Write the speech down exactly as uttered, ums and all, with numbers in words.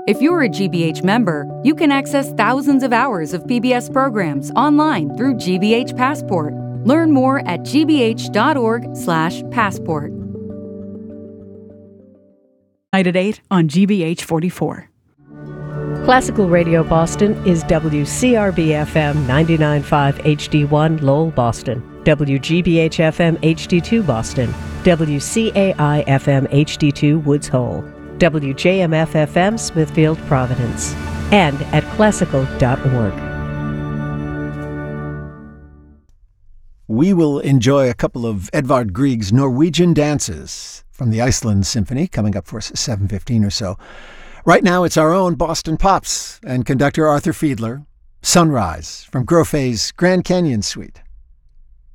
If you're a G B H member, you can access thousands of hours of P B S programs online through G B H Passport. Learn more at g b h dot org slash passport. Night at eight on G B H forty-four. Classical Radio Boston is W C R B F M ninety-nine point five H D one Lowell, Boston, W G B H F M H D two Boston, W C A I F M H D two Woods Hole, W J M F F M Smithfield, Providence, and at classical dot org. We will enjoy a couple of Edvard Grieg's Norwegian dances from the Iceland Symphony coming up for us at seven fifteen or so. Right now, it's our own Boston Pops and conductor Arthur Fiedler, Sunrise from Grofé's Grand Canyon Suite.